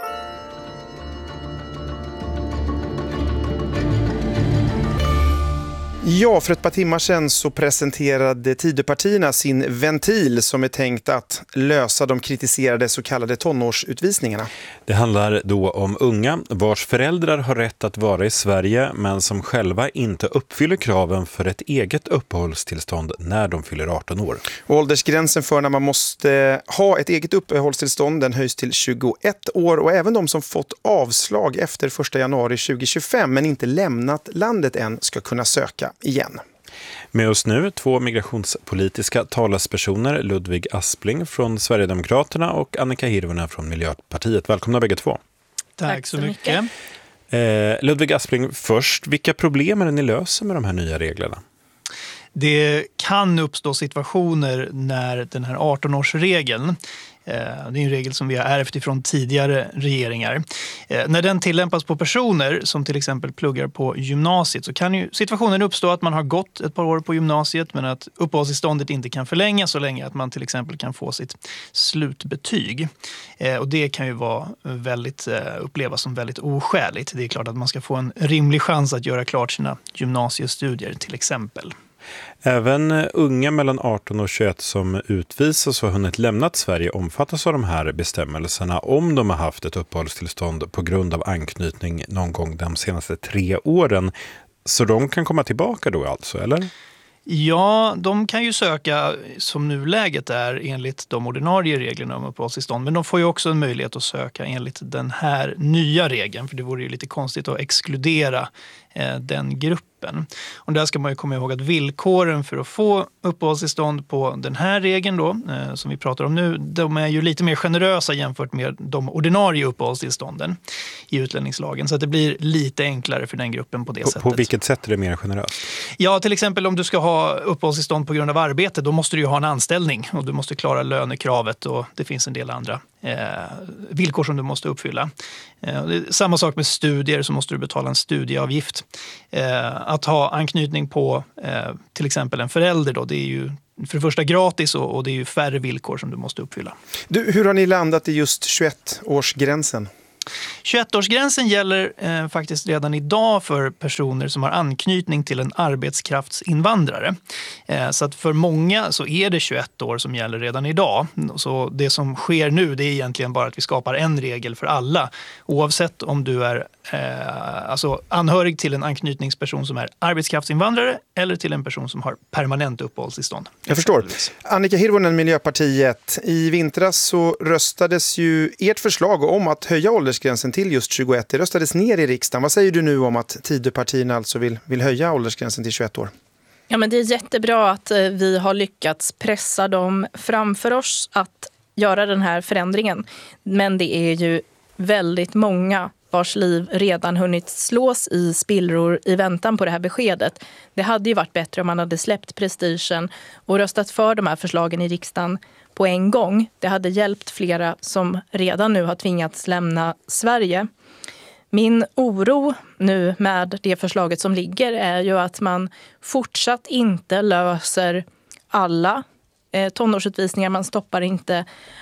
Ja, för ett par timmar sedan så presenterade Tidöpartierna sin ventil som är tänkt att lösa de kritiserade så kallade tonårsutvisningarna.
Det handlar då om unga vars föräldrar har rätt att vara i Sverige men som själva inte uppfyller kraven för ett eget uppehållstillstånd när de fyller 18 år.
Åldersgränsen för när man måste ha ett eget uppehållstillstånd, den höjs till 21 år, och även de som fått avslag efter 1 januari 2025 men inte lämnat landet än ska kunna söka igen.
Med oss nu 2 migrationspolitiska talespersoner, Ludvig Aspling från Sverigedemokraterna och Annika Hirvonen från Miljöpartiet. Välkomna bägge två.
Tack så mycket.
Ludvig Aspling först, vilka problem är det ni löser med de här nya reglerna?
Det kan uppstå situationer när den här 18-årsregeln, det är en regel som vi har ärvt ifrån tidigare regeringar. När den tillämpas på personer som till exempel pluggar på gymnasiet, så kan ju situationen uppstå att man har gått ett par år på gymnasiet men att uppehållstillståndet inte kan förlängas så länge att man till exempel kan få sitt slutbetyg. Och det kan ju vara upplevas som väldigt oskäligt. Det är klart att man ska få en rimlig chans att göra klart sina gymnasiestudier till exempel.
Även unga mellan 18 och 21 som utvisas och har hunnit lämnat Sverige omfattas av de här bestämmelserna om de har haft ett uppehållstillstånd på grund av anknytning någon gång de senaste 3 åren. Så de kan komma tillbaka då alltså, eller?
Ja, de kan ju söka som nuläget är enligt de ordinarie reglerna om uppehållstillstånd. Men de får ju också en möjlighet att söka enligt den här nya regeln. För det vore ju lite konstigt att exkludera den gruppen. Och där ska man ju komma ihåg att villkoren för att få uppehållstillstånd på den här regeln då, som vi pratar om nu, de är ju lite mer generösa jämfört med de ordinarie uppehållstillstånden i utlänningslagen. Så att det blir lite enklare för den gruppen på det sättet.
På vilket sätt är det mer generöst?
Ja, till exempel om du ska ha uppehållstillstånd på grund av arbete, då måste du ju ha en anställning och du måste klara lönekravet och det finns en del andra villkor som du måste uppfylla. Samma sak med studier, så måste du betala en studieavgift. Att ha anknytning på till exempel en förälder då, det är ju för det första gratis och det är ju färre villkor som du måste uppfylla.
Du, hur har ni landat i just 21-årsgränsen?
21-årsgränsen gäller faktiskt redan idag för personer som har anknytning till en arbetskraftsinvandrare. Så att för många så är det 21 år som gäller redan idag. Så det som sker nu, det är egentligen bara att vi skapar en regel för alla. Oavsett om du är alltså anhörig till en anknytningsperson som är arbetskraftsinvandrare eller till en person som har permanent uppehållstillstånd.
Jag förstår. Annika Hirvonen, Miljöpartiet. I vintras så röstades ju ert förslag om att höja åldersgränsen till just 21. Det röstades ner i riksdagen. Vad säger du nu om att Tidöpartierna alltså vill höja åldersgränsen till 21 år?
Ja, men det är jättebra att vi har lyckats pressa dem framför oss att göra den här förändringen. Men det är ju väldigt många vars liv redan hunnit slås i spillror i väntan på det här beskedet. Det hade ju varit bättre om man hade släppt prestigen och röstat för de här förslagen i riksdagen på en gång. Det hade hjälpt flera som redan nu har tvingats lämna Sverige. Min oro nu med det förslaget som ligger är ju att man fortsatt inte löser alla tonårsutvisningar. Man stoppar inte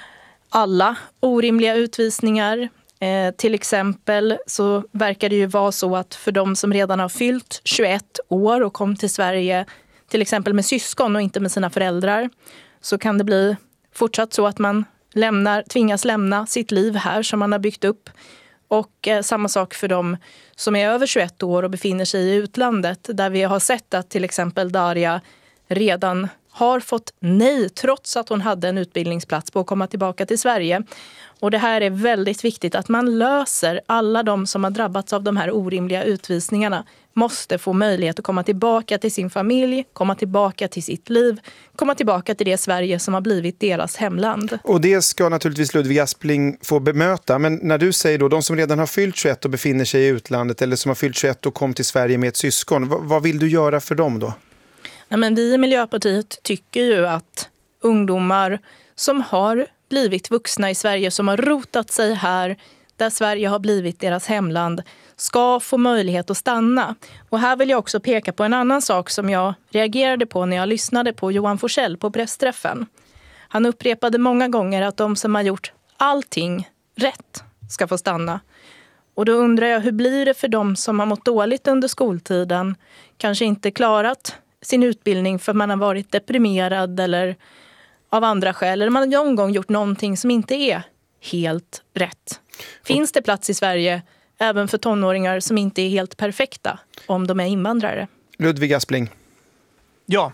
alla orimliga utvisningar. Till exempel så verkar det ju vara så att för de som redan har fyllt 21 år och kom till Sverige till exempel med syskon och inte med sina föräldrar, så kan det bli fortsatt så att man tvingas lämna sitt liv här som man har byggt upp. Och samma sak för de som är över 21 år och befinner sig i utlandet, där vi har sett att till exempel Daria redan har fått nej trots att hon hade en utbildningsplats på att komma tillbaka till Sverige. Och det här är väldigt viktigt att man löser. Alla de som har drabbats av de här orimliga utvisningarna måste få möjlighet att komma tillbaka till sin familj, komma tillbaka till sitt liv, komma tillbaka till det Sverige som har blivit deras hemland.
Och det ska naturligtvis Ludvig Aspling få bemöta. Men när du säger då, de som redan har fyllt 21 och befinner sig i utlandet eller som har fyllt 21 och kom till Sverige med ett syskon, vad vill du göra för dem då?
Ja, men vi i Miljöpartiet tycker ju att ungdomar som har blivit vuxna i Sverige, som har rotat sig här, där Sverige har blivit deras hemland, ska få möjlighet att stanna. Och här vill jag också peka på en annan sak som jag reagerade på när jag lyssnade på Johan Forssell på pressträffen. Han upprepade många gånger att de som har gjort allting rätt ska få stanna. Och då undrar jag, hur blir det för de som har mått dåligt under skoltiden, kanske inte klarat sin utbildning för man har varit deprimerad eller av andra skäl, eller man har någon gång gjort någonting som inte är helt rätt. Finns det plats i Sverige även för tonåringar som inte är helt perfekta om de är invandrare?
Ludvig Aspling.
Ja.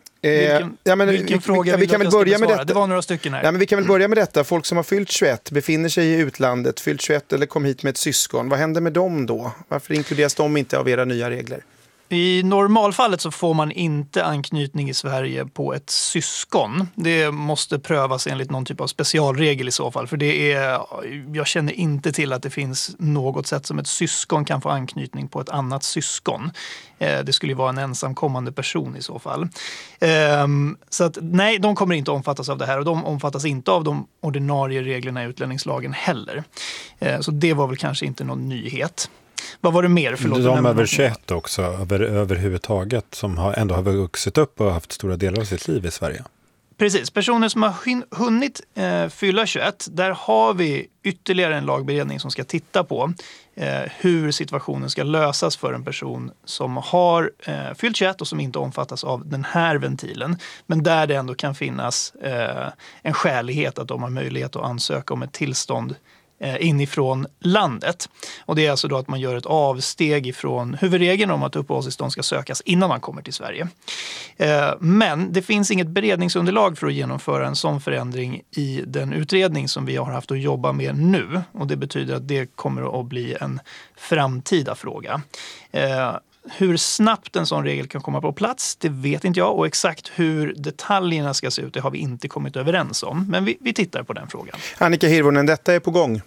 Vilken fråga
vi kan väl börja med detta.
Det var några stycken här.
Ja, men vi kan väl börja med detta. Folk som har fyllt 21, befinner sig i utlandet, fyllt 21 eller kom hit med ett syskon. Vad händer med dem då? Varför inkluderas de inte av era nya regler?
I normalfallet så får man inte anknytning i Sverige på ett syskon. Det måste prövas enligt någon typ av specialregel i så fall. För jag känner inte till att det finns något sätt som ett syskon kan få anknytning på ett annat syskon. Det skulle ju vara en ensamkommande person i så fall. Så att nej, de kommer inte omfattas av det här och de omfattas inte av de ordinarie reglerna i utlänningslagen heller. Så det var väl kanske inte någon nyhet. Vad var det mer? Förlåt,
de över 21 också, överhuvudtaget, som ändå har vuxit upp och haft stora delar av sitt liv i Sverige.
Precis, personer som har hunnit fylla 21, där har vi ytterligare en lagberedning som ska titta på hur situationen ska lösas för en person som har fyllt 21 och som inte omfattas av den här ventilen. Men där det ändå kan finnas en skälighet att de har möjlighet att ansöka om ett tillstånd inifrån landet. Och det är alltså då att man gör ett avsteg ifrån huvudregeln om att uppehållstillstånd ska sökas innan man kommer till Sverige. Men det finns inget beredningsunderlag för att genomföra en sån förändring i den utredning som vi har haft att jobba med nu. Och det betyder att det kommer att bli en framtida fråga. Hur snabbt en sån regel kan komma på plats, det vet inte jag. Och exakt hur detaljerna ska se ut, det har vi inte kommit överens om. Men vi tittar på den frågan.
Annika Hirvonen, detta är på gång.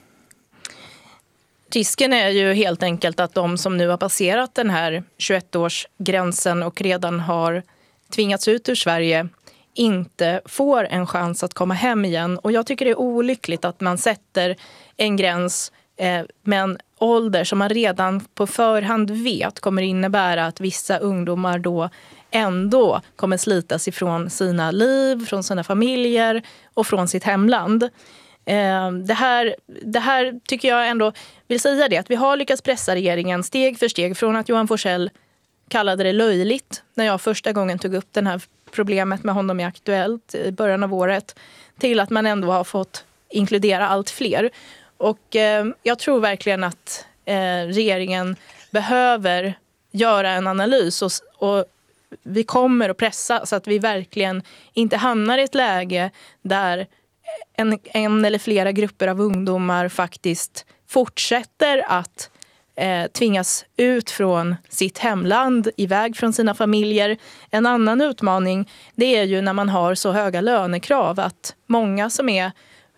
Risken är ju helt enkelt att de som nu har passerat den här 21-årsgränsen och redan har tvingats ut ur Sverige inte får en chans att komma hem igen. Och jag tycker det är olyckligt att man sätter en gräns med en ålder som man redan på förhand vet kommer innebära att vissa ungdomar då ändå kommer slitas ifrån sina liv, från sina familjer och från sitt hemland. Det här tycker jag ändå vill säga det, att vi har lyckats pressa regeringen steg för steg från att Johan Forssell kallade det löjligt när jag första gången tog upp det här problemet med honom i Aktuellt i början av året, till att man ändå har fått inkludera allt fler. Och jag tror verkligen att regeringen behöver göra en analys och vi kommer att pressa så att vi verkligen inte hamnar i ett läge där en eller flera grupper av ungdomar faktiskt fortsätter att tvingas ut från sitt hemland, iväg från sina familjer. En annan utmaning, det är ju när man har så höga lönekrav att många som är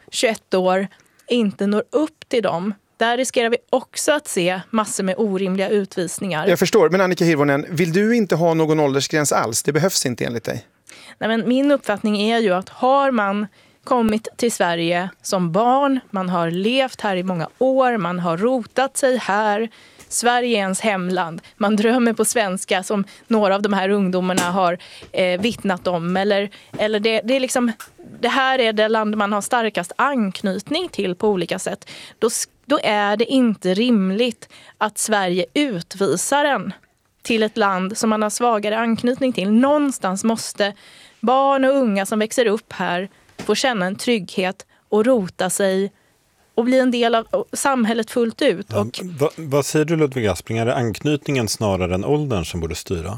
21 år inte når upp till dem. Där riskerar vi också att se massor med orimliga utvisningar.
Jag förstår, men Annika Hirvonen, vill du inte ha någon åldersgräns alls? Det behövs inte enligt dig.
Nej, men min uppfattning är ju att har man kommit till Sverige som barn, man har levt här i många år, man har rotat sig här, Sverige är ens hemland, man drömmer på svenska som några av de här ungdomarna har vittnat om, eller det är liksom, det här är det land man har starkast anknytning till på olika sätt. Då är det inte rimligt att Sverige utvisar en till ett land som man har svagare anknytning till. Någonstans måste barn och unga som växer upp här få känna en trygghet och rota sig och bli en del av samhället fullt ut.
Ja, vad säger du, Ludvig Aspling? Är det anknytningen snarare än åldern som borde styra?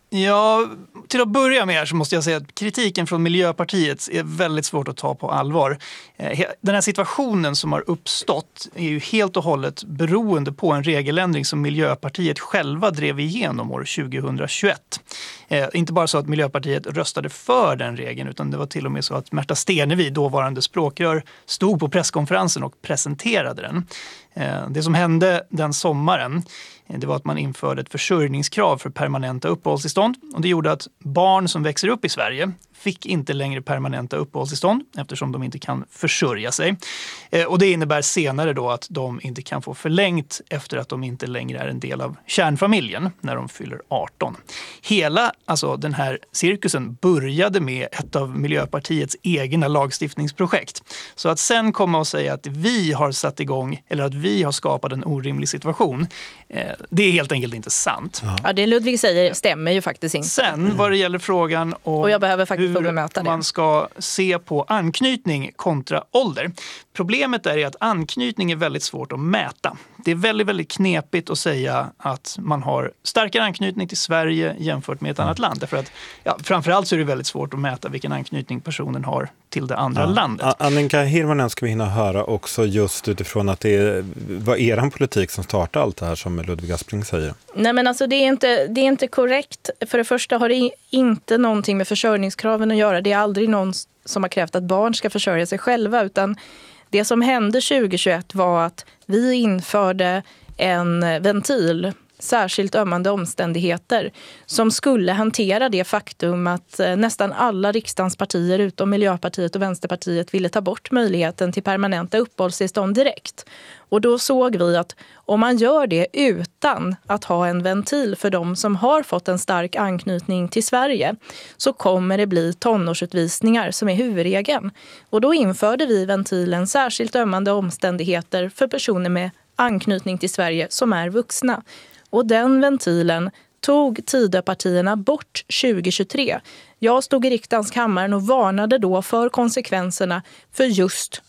Ja, till att börja med så måste jag säga att kritiken från Miljöpartiet är väldigt svårt att ta på allvar. Den här situationen som har uppstått är ju helt och hållet beroende på en regeländring som Miljöpartiet själva drev igenom år 2021. Inte bara så att Miljöpartiet röstade för den regeln, utan det var till och med så att Märta Stenevi, dåvarande språkrör, stod på presskonferensen och presenterade den. Det som hände den sommaren, det var att man införde ett försörjningskrav för permanenta uppehållstillstånd. Och det gjorde att barn som växer upp i Sverige fick inte längre permanenta uppehållstillstånd eftersom de inte kan försörja sig. Och det innebär senare då att de inte kan få förlängt efter att de inte längre är en del av kärnfamiljen när de fyller 18. Hela den här cirkusen började med ett av Miljöpartiets egna lagstiftningsprojekt. Så att sen komma och säga att vi har satt igång eller att vi har skapat en orimlig situation, det är helt enkelt inte sant.
Ja, det Ludvig säger stämmer ju faktiskt inte.
Sen vad det gäller frågan om
och jag behöver faktiskt
hur man ska se på anknytning kontra ålder. Problemet är att anknytning är väldigt svårt att mäta. Det är väldigt, väldigt knepigt att säga att man har starkare anknytning till Sverige jämfört med ett annat land. Därför att framförallt så är det väldigt svårt att mäta vilken anknytning personen har till det andra landet.
Annika Hirvonen ska vi hinna höra också just utifrån att det var er politik som startade allt det här som Ludvig Aspling säger.
Nej, men alltså det är inte korrekt. För det första har det inte någonting med försörjningskraven att göra. Det är aldrig någon som har krävt att barn ska försörja sig själva, utan det som hände 2021 var att vi införde en ventil, särskilt ömmande omständigheter, som skulle hantera det faktum att nästan alla riksdagens partier utom Miljöpartiet och Vänsterpartiet ville ta bort möjligheten till permanenta uppehållstillstånd direkt. Och då såg vi att om man gör det utan att ha en ventil för de som har fått en stark anknytning till Sverige, så kommer det bli tonårsutvisningar som är huvudregeln. Och då införde vi ventilen särskilt ömmande omständigheter för personer med anknytning till Sverige som är vuxna. Och den ventilen tog Tidöpartierna bort 2023. Jag stod i riksdagens kammare och varnade då för konsekvenserna för just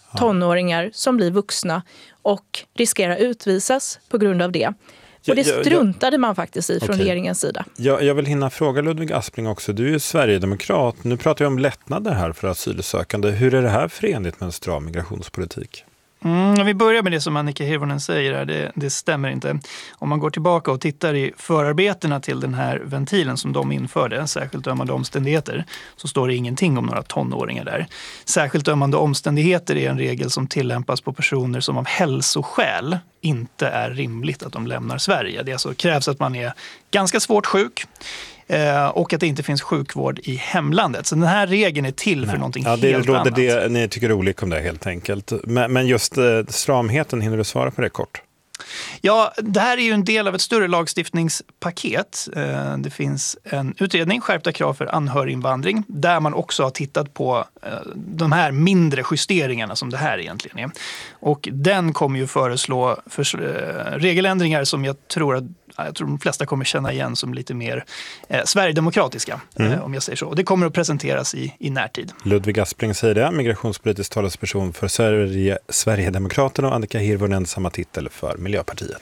tonåringar som blir vuxna och riskerar utvisas på grund av det. Och det struntade man faktiskt i från regeringens sida.
Jag vill hinna fråga Ludvig Aspling också. Du är ju Sverigedemokrat. Nu pratar vi om lättnader här för asylsökande. Hur är det här förenligt med en stram migrationspolitik?
Vi börjar med det som Annika Hirvonen säger här. Det stämmer inte. Om man går tillbaka och tittar i förarbetena till den här ventilen som de införde, särskilt ömmande omständigheter, så står det ingenting om några tonåringar där. Särskilt ömmande omständigheter är en regel som tillämpas på personer som av hälsoskäl inte är rimligt att de lämnar Sverige. Det alltså krävs att man är ganska svårt sjuk och att det inte finns sjukvård i hemlandet. Så den här regeln är till för någonting helt annat.
Det, ni tycker olika om det helt enkelt. Men just stramheten, hinner du svara på det kort?
Ja, det här är ju en del av ett större lagstiftningspaket. Det finns en utredning, skärpta krav för anhöriginvandring, där man också har tittat på de här mindre justeringarna som det här egentligen är. Och den kommer ju föreslå regeländringar som jag tror de flesta kommer känna igen som lite mer sverigedemokratiska, om jag säger så. Och det kommer att presenteras i närtid.
Ludvig Aspling säger det, migrationspolitisk talesperson för Sverigedemokraterna, och Annika Hirvonen samma titel för Miljöpartiet.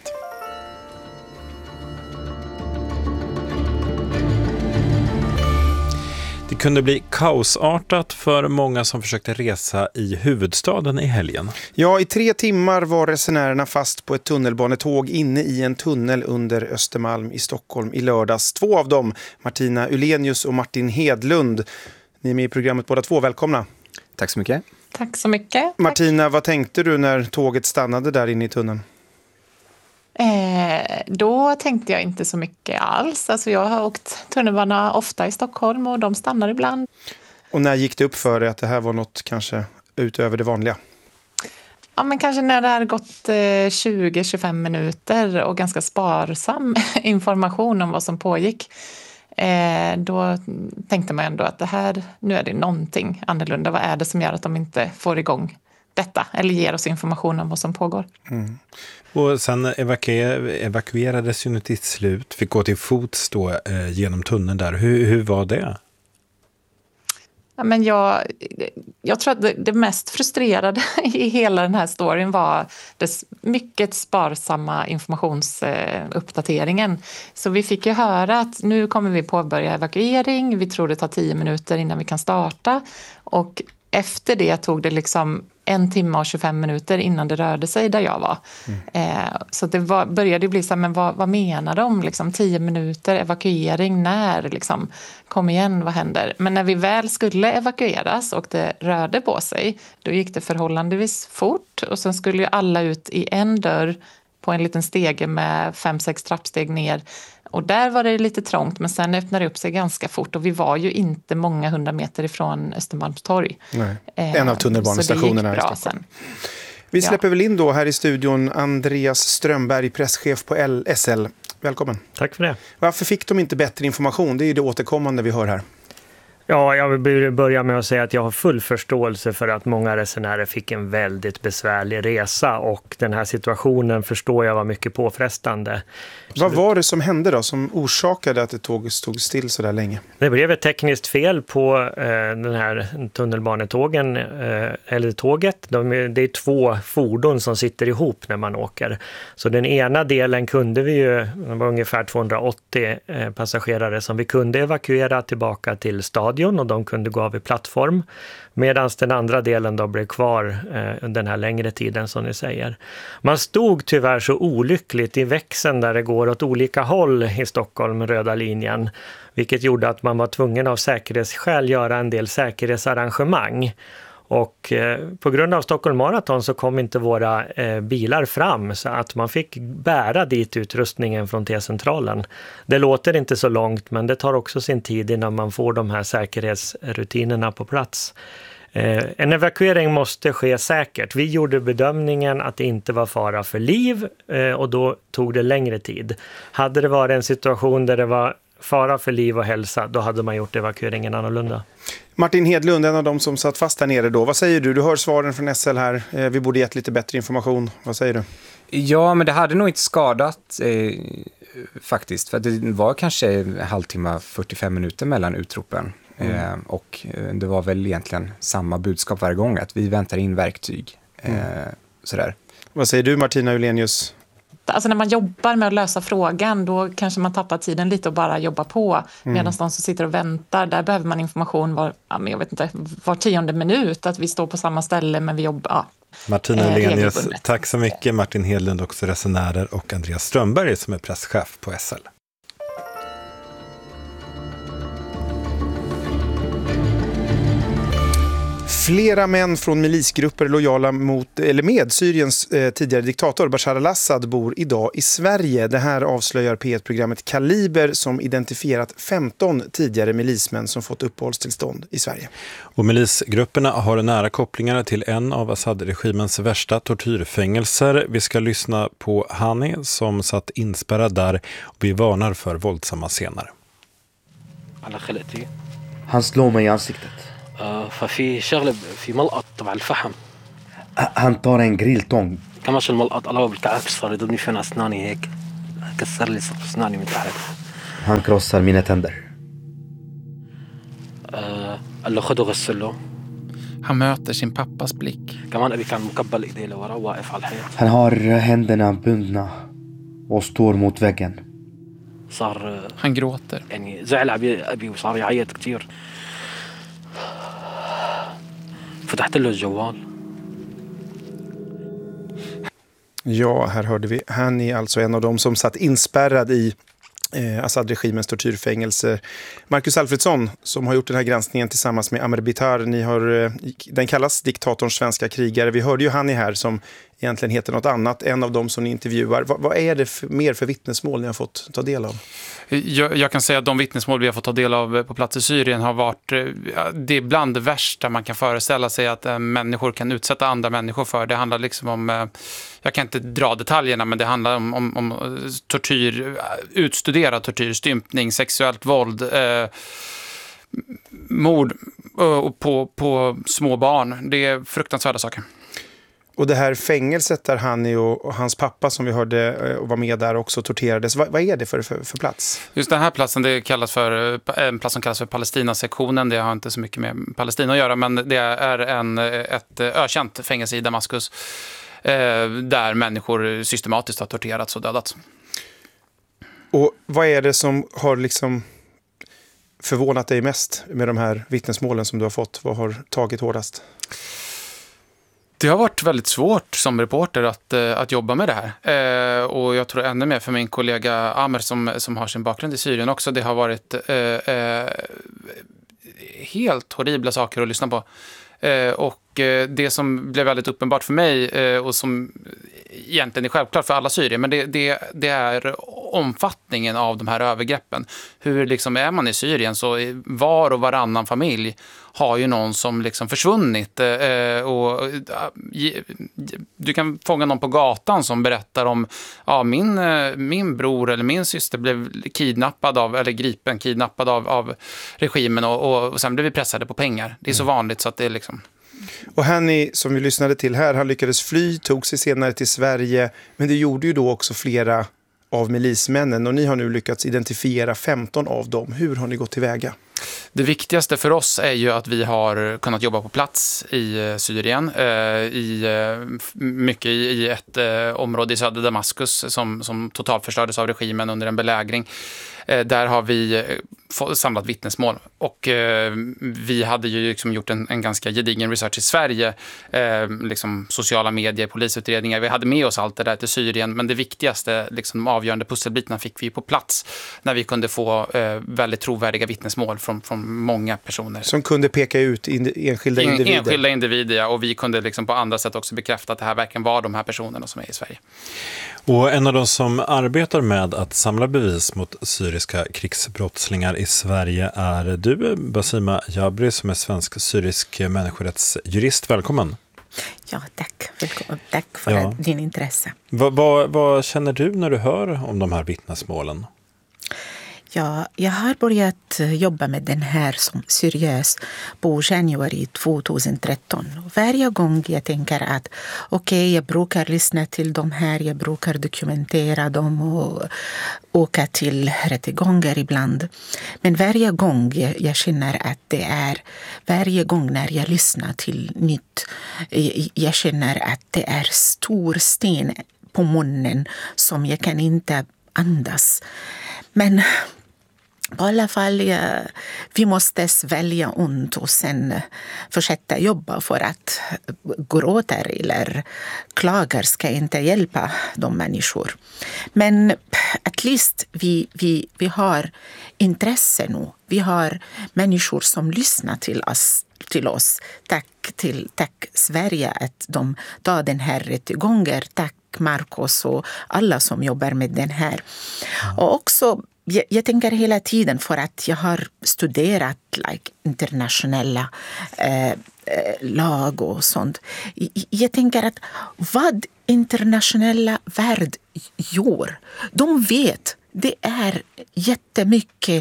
Det kunde bli kaosartat för många som försökte resa i huvudstaden i helgen.
Ja, i 3 timmar var resenärerna fast på ett tunnelbanetåg inne i en tunnel under Östermalm i Stockholm i lördags. 2 av dem, Martina Ulenius och Martin Hedlund. Ni är med i programmet båda 2, välkomna.
Tack så mycket.
Tack så mycket.
Martina, vad tänkte du när tåget stannade där inne i tunneln?
Då tänkte jag inte så mycket alls. Alltså jag har åkt tunnelbana ofta i Stockholm och de stannar ibland.
Och när gick det upp för dig att det här var något kanske utöver det vanliga?
Ja, men kanske när det hade gått 20-25 minuter och ganska sparsam information om vad som pågick. Då tänkte man ändå att det här, nu är det någonting annorlunda. Vad är det som gör att de inte får igång detta eller ger oss information om vad som pågår?
Och sen evakuerades ju till slut, fick gå till fots då genom tunneln där. Hur var det?
Ja, men jag tror att det mest frustrerade i hela den här storyn var det mycket sparsamma informationsuppdateringen. Så vi fick ju höra att nu kommer vi påbörja evakuering. Vi tror det tar 10 minuter innan vi kan starta. Och efter det tog det liksom 1 timme och 25 minuter innan det rörde sig där jag var. Så det började bli så här, men vad menar de? Liksom 10 minuter, evakuering, när? Liksom, kom igen, vad händer? Men när vi väl skulle evakueras och det rörde på sig, då gick det förhållandevis fort. Och sen skulle ju alla ut i en dörr på en liten stege med 5-6 trappsteg ner. Och där var det lite trångt, men sen öppnade det upp sig ganska fort. Och vi var ju inte många 100 meter ifrån Östermalmstorg.
Nej. En av tunnelbanestationerna i Stockholm. Vi släpper väl in då här i studion Andreas Strömberg, presschef på SL. Välkommen.
Tack för det.
Varför fick de inte bättre information? Det är ju det återkommande vi hör här.
Ja, jag vill börja med att säga att jag har full förståelse för att många resenärer fick en väldigt besvärlig resa, och den här situationen förstår jag var mycket påfrestande.
Vad var det som hände då som orsakade att tåget stod still så där länge?
Det blev ett tekniskt fel på den här tunnelbanetågen, eller tåget. Det är 2 fordon som sitter ihop när man åker. Så den ena delen kunde vi ju, det var ungefär 280 passagerare som vi kunde evakuera tillbaka till stadion, och de kunde gå av i plattform, medan den andra delen då blev kvar den här längre tiden som ni säger. Man stod tyvärr så olyckligt i växeln där det går åt olika håll i Stockholm, röda linjen, vilket gjorde att man var tvungen av säkerhetsskäl göra en del säkerhetsarrangemang. Och på grund av Stockholm Marathon så kom inte våra bilar fram, så att man fick bära dit utrustningen från T-centralen. Det låter inte så långt, men det tar också sin tid innan man får de här säkerhetsrutinerna på plats. En evakuering måste ske säkert. Vi gjorde bedömningen att det inte var fara för liv, och då tog det längre tid. Hade det varit en situation där det var fara för liv och hälsa, då hade man gjort evakueringen annorlunda.
Martin Hedlund, en av dem som satt fast där nere då. Vad säger du? Du hör svaren från SL här. Vi borde gett lite bättre information. Vad säger du?
Ja, men det hade nog inte skadat faktiskt. För det var kanske en halvtimme, 45 minuter mellan utropen. Och det var väl egentligen samma budskap varje gång, att vi väntar in verktyg. Sådär.
Vad säger du, Martina Uhlenius?
Alltså när man jobbar med att lösa frågan, då kanske man tappar tiden lite och bara jobbar på. Medan de som sitter och väntar, där behöver man information var 10:e minut, att vi står på samma ställe men vi jobbar.
Martina Uhlenius, tack så mycket. Martin Hedlund, också resenärer, och Andreas Strömberg som är presschef på SL.
Flera män från milisgrupper lojala med Syriens tidigare diktator Bashar al-Assad bor idag i Sverige. Det här avslöjar P1-programmet Kaliber som identifierat 15 tidigare milismän som fått uppehållstillstånd i Sverige.
Och milisgrupperna har nära kopplingar till en av Assad-regimens värsta tortyrfängelser. Vi ska lyssna på Hani som satt inspärrad där, och vi varnar för våldsamma scener.
Han slår mig i ansiktet. ففي شغله في ملقط تبع الفحم Han tar en grilltång. كماش الملقط الله بالكعك صار يضربني فينا اسناني هيك كسر لي اسناني من تحت. Han krossar mina tänder. قال له خده غسله.
Han möter sin pappas blick.
كمان ابي كان مكبل ايديه لورا واقف على الحيط. Han har händerna bundna och står mot väggen. صار
Han gråter.
يعني زعل ابي وصار يعيط كثير. فتحت له الجوال.
Ja, här hörde vi. Han är alltså en av dem som satt inspärrad i Assad-regimens tortyrfängelser. Marcus Alfredsson, som har gjort den här granskningen tillsammans med Amer Bitar, den kallas diktatorns svenska krigare. Vi hörde ju Hani här som egentligen heter något annat, en av dem som ni intervjuar. Vad är det mer för vittnesmål ni har fått ta del av?
Jag kan säga att de vittnesmål vi har fått ta del av på plats i Syrien har varit det är bland det värsta man kan föreställa sig att människor kan utsätta andra människor för. Det handlar liksom om, jag kan inte dra detaljerna, men det handlar om tortyr, utstuderad tortyr, stympning, sexuellt våld, mord på små barn. Det är fruktansvärda saker.
Och det här fängelset där Hani och hans pappa som vi hörde och var med där också torterades. Vad är det för plats?
Just den här platsen, det kallas för en plats som kallas för Palestina-sektionen. Det har inte så mycket med Palestina att göra, men det är ett ökänt fängelse i Damaskus där människor systematiskt har torterats och dödats.
Och vad är det som har liksom förvånat dig mest med de här vittnesmålen som du har fått? Vad har tagit hårdast?
Det har varit väldigt svårt som reporter att jobba med det här. Och jag tror ännu mer för min kollega Amer som har sin bakgrund i Syrien också. Det har varit helt horribla saker att lyssna på. Och det som blev väldigt uppenbart för mig och som egentligen är självklart för alla syrier, men det är omfattningen av de här övergreppen. Hur liksom är man i Syrien så var och varannan familj har ju någon som liksom försvunnit. Och du kan fånga någon på gatan som berättar om min bror eller min syster blev kidnappad av regimen och sen blev vi pressade på pengar. Det är så vanligt så att det är liksom...
Och Hani, som vi lyssnade till här, han lyckades fly, tog sig senare till Sverige, men det gjorde ju då också flera av milismännen och ni har nu lyckats identifiera 15 av dem. Hur har ni gått tillväga?
Det viktigaste för oss är ju att vi har kunnat jobba på plats i Syrien, mycket i ett område i södra Damaskus som totalförstördes av regimen under en belägring. Där har vi samlat vittnesmål och vi hade ju liksom gjort en ganska gedigen research i Sverige, liksom sociala medier, polisutredningar. Vi hade med oss allt det där till Syrien, men det viktigaste, liksom de avgörande pusselbitarna fick vi på plats när vi kunde få väldigt trovärdiga vittnesmål från många personer.
Som kunde peka ut enskilda individer.
Enskilda individer, ja, och vi kunde liksom på andra sätt också bekräfta att det här verkligen var de här personerna som är i Sverige.
Och en av de som arbetar med att samla bevis mot syriska krigsbrottslingar i Sverige är du, Basima Jabri, som är svensk-syrisk människorättsjurist. Välkommen.
Ja, tack. Tack för din intresse.
Vad känner du när du hör om de här vittnesmålen?
Ja, jag har börjat jobba med den här som seriös på januari 2013. Varje gång jag tänker att jag brukar lyssna till de här, jag brukar dokumentera dem och åka till rättegångar ibland. Men varje gång jag känner att det är, varje gång när jag lyssnar till nytt, jag känner att det är stor sten på munnen som jag kan inte andas. Men på alla fall, vi måste välja ont och sen fortsätta jobba för att gråter eller klagar ska inte hjälpa de människor. Men at least vi har intresse nu. Vi har människor som lyssnar till oss. Tack Sverige att de tar den här rättegången. Tack Marcos och alla som jobbar med den här. Och också jag tänker hela tiden för att jag har studerat internationella lag och sånt. Jag tänker att vad internationella värld gör, de vet, det är jättemycket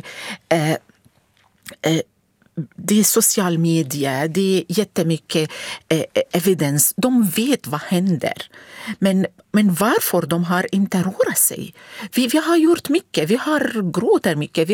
det är social media, det är jättemycket evidens. De vet vad händer. Men varför de har inte rört sig? Vi har gjort mycket, vi har gråtit mycket, vi